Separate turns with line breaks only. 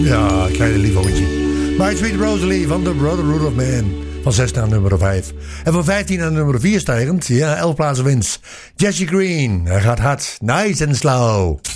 Ja, kleine liefhondje. My Sweet Rosalie van The Brotherhood of Man. Van 6 naar nummer 5. En van 15 naar nummer 4 stijgend. Ja, 11 plaatsen winst. Jesse Green. Hij gaat hard. Nice and slow.